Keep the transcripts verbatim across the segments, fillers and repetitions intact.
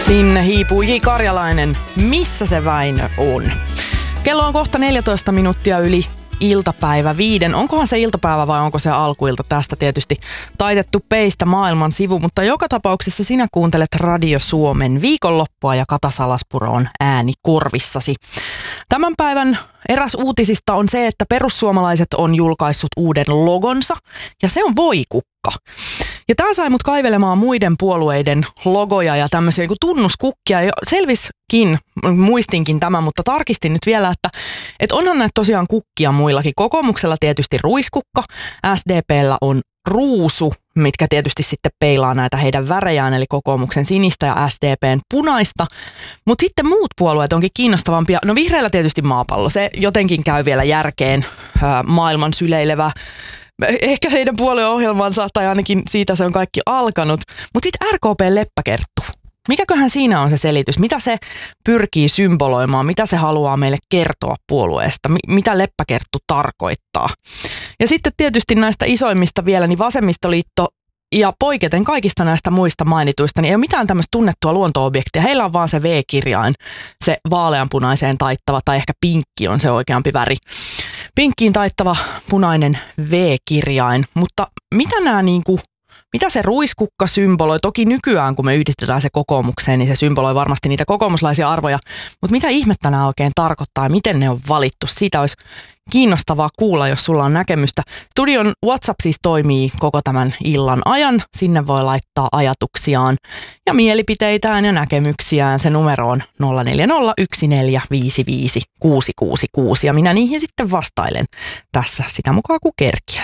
Sinne hiipuu J. Karjalainen. Missä se Väinö on? Kello on kohta neljätoista minuuttia yli iltapäivä viiden. Onkohan se iltapäivä vai onko se alkuilta? Tästä tietysti taitettu peistä maailman sivu, mutta joka tapauksessa sinä kuuntelet Radio Suomen viikonloppua ja Kata Salaspuro on ääni korvissasi. Tämän päivän eräs uutisista on se, että perussuomalaiset on julkaissut uuden logonsa ja se on voikukka. Ja tämä sai mut kaivelemaan muiden puolueiden logoja ja tämmöisiä niin kuin tunnuskukkia. Ja selviskin, muistinkin tämän, mutta tarkistin nyt vielä, että, että onhan näitä tosiaan kukkia muillakin. Kokoomuksella tietysti ruiskukka, S D P:llä on ruusu, mitkä tietysti sitten peilaa näitä heidän värejään, eli kokoomuksen sinistä ja S D P:n punaista. Mutta sitten muut puolueet onkin kiinnostavampia. No vihreillä tietysti maapallo, se jotenkin käy vielä järkeen ää, maailman syleilevä. Ehkä heidän puolueohjelmansa, tai ainakin siitä se on kaikki alkanut. Mutta sitten R K P:n leppäkerttu. Mikäköhän siinä on se selitys? Mitä se pyrkii symboloimaan? Mitä se haluaa meille kertoa puolueesta? M- mitä leppäkerttu tarkoittaa? Ja sitten tietysti näistä isoimmista vielä, niin Vasemmistoliitto ja poiketen kaikista näistä muista mainituista, niin ei ole mitään tämmöistä tunnettua luonto-objektia. Heillä on vaan se V-kirjain, se vaaleanpunaiseen taittava, tai ehkä pinkki on se oikeampi väri. Pinkkiin taittava punainen V-kirjain, mutta mitä nämä niinku, mitä se ruiskukka symboloi? Toki nykyään, kun me yhdistetään se kokoomukseen, niin se symboloi varmasti niitä kokoomuslaisia arvoja, mutta mitä ihmettä nämä oikein tarkoittaa ja miten ne on valittu? Siitä olisi kiinnostavaa kuulla, jos sulla on näkemystä. Studion WhatsApp siis toimii koko tämän illan ajan. Sinne voi laittaa ajatuksiaan ja mielipiteitään ja näkemyksiään. Se numero on nolla neljä nolla yksi neljä viisi viisi kuusi kuusi kuusi ja minä niihin sitten vastailen tässä sitä mukaan kuin kerkiän.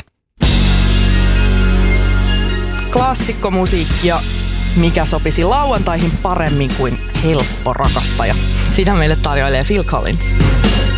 Klassikkomusiikkia, mikä sopisi lauantaihin paremmin kuin helppo rakastaja. Sitä meille tarjoilee Phil Collins.